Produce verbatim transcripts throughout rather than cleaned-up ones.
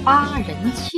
发人妻。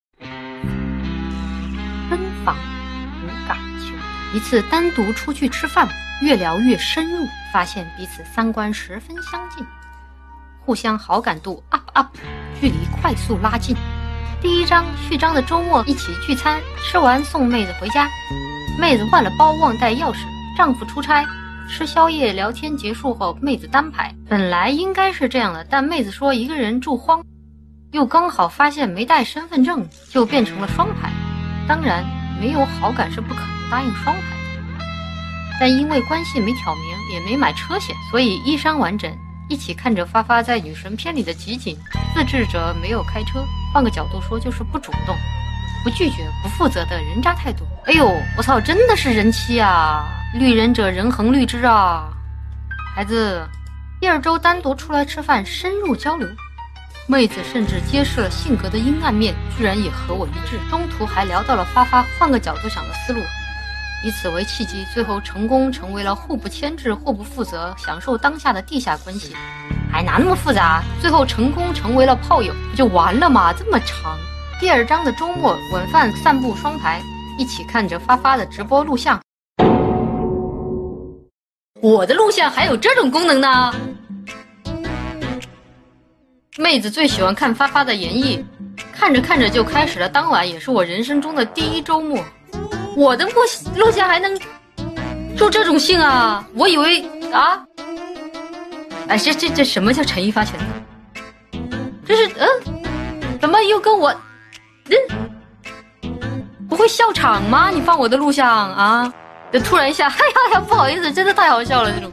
奔访无感情，一次单独出去吃饭，越聊越深入，发现彼此三观十分相近，互相好感度 up up， 距离快速拉近。第一章序章的周末一起聚餐，吃完送妹子回家，妹子换了包忘带钥匙，丈夫出差，吃宵夜聊天结束后，妹子单排。本来应该是这样的，但妹子说一个人住荒，又刚好发现没带身份证，就变成了双排。当然没有好感是不可能答应双排的，但因为关系没挑明，也没买车险，所以衣衫完整，一起看着发发在女神片里的集锦。自制者没有开车，换个角度说就是不主动，不拒绝，不负责的人渣态度。哎呦我操，真的是人妻啊，绿人者人恒绿之啊。孩子，第二周单独出来吃饭，深入交流，妹子甚至揭示了性格的阴暗面，居然也和我一致。中途还聊到了发发换个角度想的思路，以此为契机，最后成功成为了互不牵制、互不负责，享受当下的地下关系。还哪那么复杂？最后成功成为了炮友，不就完了吗？这么长。第二章的周末晚饭散步双排，一起看着发发的直播录像。我的录像还有这种功能呢？妹子最喜欢看发发的演绎，看着看着就开始了。当晚也是我人生中的第一周末，我的录像还能入这种性啊？我以为啊，哎，这这这什么叫陈一发全能？这是嗯，怎么又跟我嗯不会笑场吗？你放我的录像啊？就突然一下，哎呀呀，不好意思，真的太好笑了这种。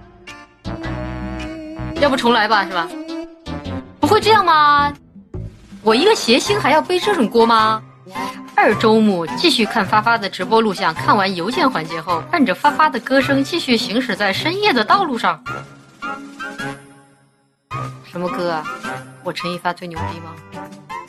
要不重来吧，是吧？不会这样吗？我一个谐星还要背这种锅吗？二周目继续看发发的直播录像，看完邮件环节后，伴着发发的歌声继续行驶在深夜的道路上。什么歌啊？我陈一发最牛逼吗？